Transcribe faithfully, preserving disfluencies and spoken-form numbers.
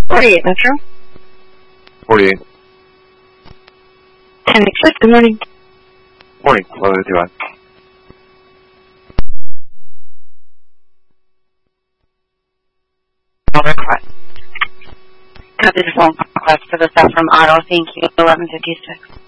forty-eight Metro. forty-eight. ten Exit, good morning. Morning, what are you doing? Request. Copy the phone request for the stuff from Auto, thank you, eleven fifty-six.